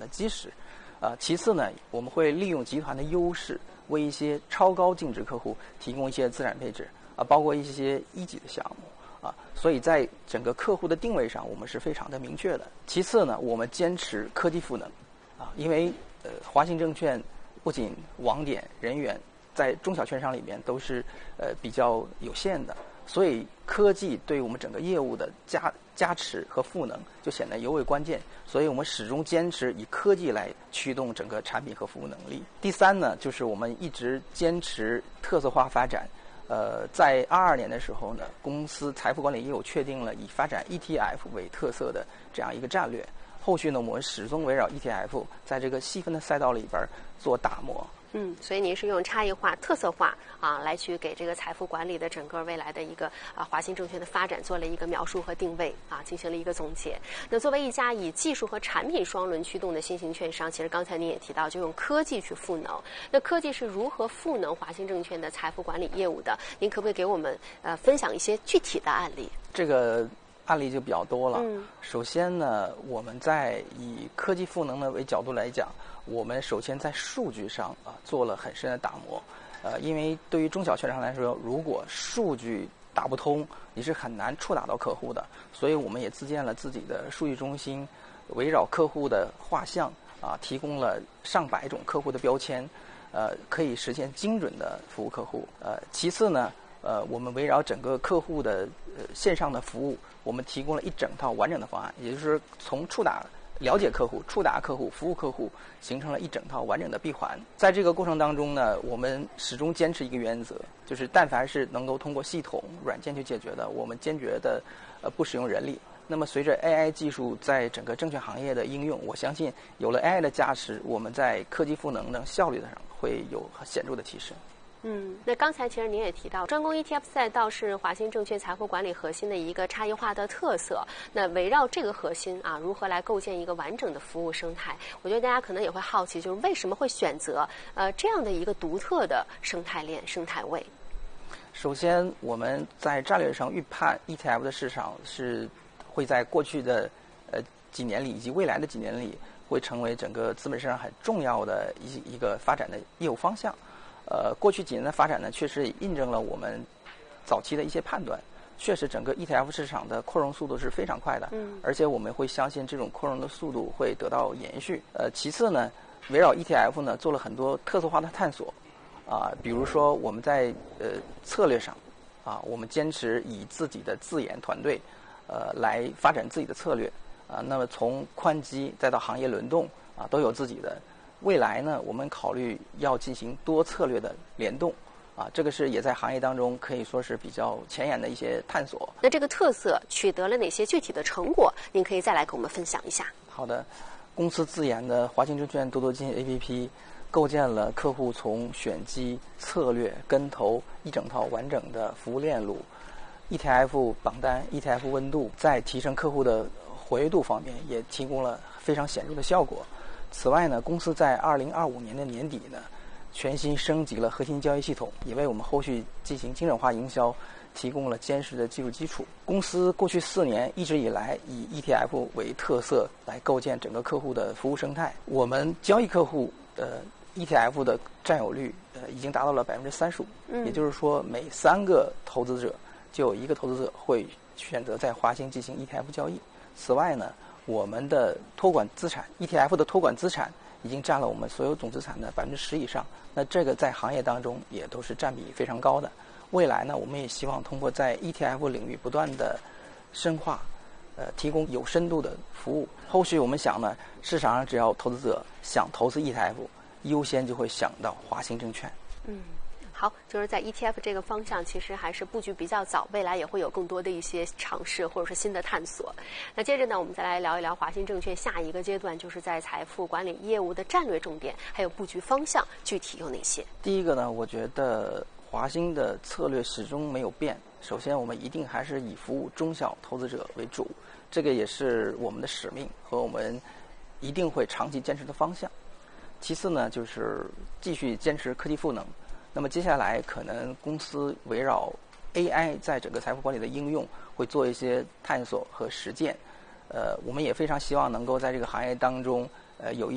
的基石。其次呢，我们会利用集团的优势，为一些超高净值客户提供一些资产配置包括一些一级的项目所以在整个客户的定位上，我们是非常的明确的。其次呢，我们坚持科技赋能因为华信证券不仅网点人员在中小券商里面都是比较有限的，所以科技对我们整个业务的加持和赋能就显得尤为关键。所以我们始终坚持以科技来驱动整个产品和服务能力。第三呢，就是我们一直坚持特色化发展。在22年的时候呢，公司财富管理业务确定了以发展 ETF 为特色的这样一个战略。后续呢，我们始终围绕 ETF 在这个细分的赛道里边做打磨。 所以您是用差异化、特色化来去给这个财富管理的整个未来的一个华信证券的发展做了一个描述和定位进行了一个总结。那作为一家以技术和产品双轮驱动的新型券商，其实刚才您也提到，就用科技去赋能。那科技是如何赋能华信证券的财富管理业务的？您可不可以给我们分享一些具体的案例？ 这个案例就比较多了。首先呢，我们在以科技赋能的为角度来讲，我们首先在数据上做了很深的打磨。因为对于中小券商来说，如果数据打不通，你是很难触达到客户的。所以我们也自建了自己的数据中心，围绕客户的画像提供了上百种客户的标签，可以实现精准的服务客户。其次呢，我们围绕整个客户的线上的服务，我们提供了一整套完整的方案，也就是从了解客户、触达客户、服务客户，形成了一整套完整的闭环。在这个过程当中呢，我们始终坚持一个原则，就是但凡是能够通过系统软件去解决的，我们坚决的不使用人力。那么随着 AI 技术在整个证券行业的应用，我相信有了 AI 的加持，我们在科技赋能的效率上会有显著的提升。 那刚才其实您也提到，专攻 ETF 赛道是华信证券财富管理核心的一个差异化的特色。那围绕这个核心如何来构建一个完整的服务生态？我觉得大家可能也会好奇，就是为什么会选择这样的一个独特的生态链、生态位？ 首先，我们在战略上预判 ETF 的市场是会在过去的几年里以及未来的几年里，会成为整个资本市场很重要的一个发展的业务方向。过去几年的发展呢，确实也印证了我们早期的一些判断。确实，整个 ETF 市场的扩容速度是非常快的，而且我们会相信这种扩容的速度会得到延续。其次呢，围绕 ETF 呢做了很多特色化的探索，比如说我们在策略上，我们坚持以自己的自研团队，来发展自己的策略，那么从宽基再到行业轮动，都有自己的。未来呢，我们考虑要进行多策略的联动，这个是也在行业当中可以说是比较前沿的一些探索。 那这个特色取得了哪些具体的成果？您可以再来跟我们分享一下。 好的，公司自研的华信证券多多金 APP 构建了客户从选基、策略、跟投一整套完整的服务链路。ETF 榜单、ETF 温度在提升客户的活跃度方面也提供了非常显著的效果。此外呢，公司在2025年的年底呢，全新升级了核心交易系统，也为我们后续进行精准化营销提供了坚实的技术基础。公司过去4年一直以来以 ETF 为特色来构建整个客户的服务生态。我们交易客户ETF 的占有率已经达到了35%，也就是说每3个投资者就有1个投资者会选择在华兴进行 ETF 交易。此外呢，我们的托管资产 ETF 的托管资产已经占了我们所有总资产的10%以上，那这个在行业当中也都是占比非常高的。未来呢，我们也希望通过在 ETF 领域不断的深化，提供有深度的服务。后续我们想呢，市场上只要投资者想投资 ETF， 优先就会想到华兴证券。 好，就是在 ETF 这个方向，其实还是布局比较早，未来也会有更多的一些尝试或者是新的探索。那接着呢，我们再来聊一聊华信证券下一个阶段，就是在财富管理业务的战略重点还有布局方向，具体有哪些？ 第一个呢，我觉得华兴的策略始终没有变。首先，我们一定还是以服务中小投资者为主，这个也是我们的使命和我们一定会长期坚持的方向。其次呢，就是继续坚持科技赋能。那么接下来可能公司围绕 AI 在整个财富管理的应用会做一些探索和实践。我们也非常希望能够在这个行业当中有